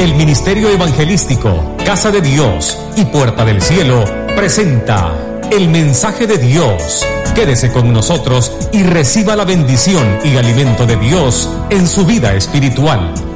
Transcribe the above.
El Ministerio Evangelístico Casa de Dios y Puerta del Cielo presenta el mensaje de Dios. Quédese con nosotros y reciba la bendición y alimento de Dios en su vida espiritual.